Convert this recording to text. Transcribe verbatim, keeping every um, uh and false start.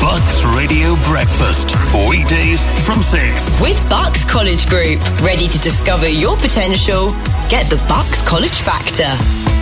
Bucks Radio Breakfast. Weekdays from six. With Bucks College Group. Ready to discover your potential? Get the Bucks College Factor.